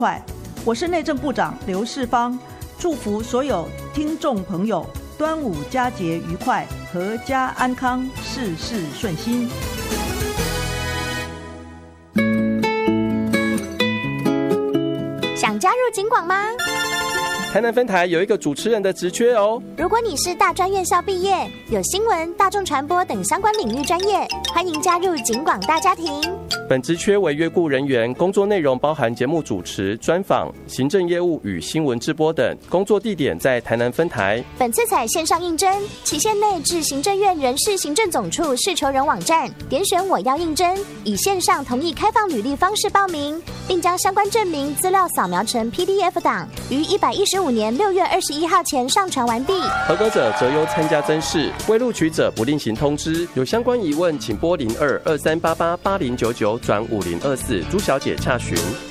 快。我是内政部长刘世芳，祝福所有听众朋友端午佳节愉快，阖家安康，事事顺心。 想加入警广吗？ 台南分台有一个主持人的职缺哦。 如果你是大专院校毕业，有新闻、大众传播等相关领域专业，欢迎加入警广大家庭。 本职缺为约雇人员，工作内容包含节目主持、专访、行政业务与新闻直播等。工作地点在台南分台。 本次采线上应征，期限内至行政院人事行政总处事求人网站点选我要应征，以线上同意开放履历方式报名，并将相关证明资料扫描成 PDF 档，于115年6月21号前上传完毕。 合格者择优参加甄试，未录取者不另行通知。有相关疑问，请拨0223888099转5024朱小姐洽询。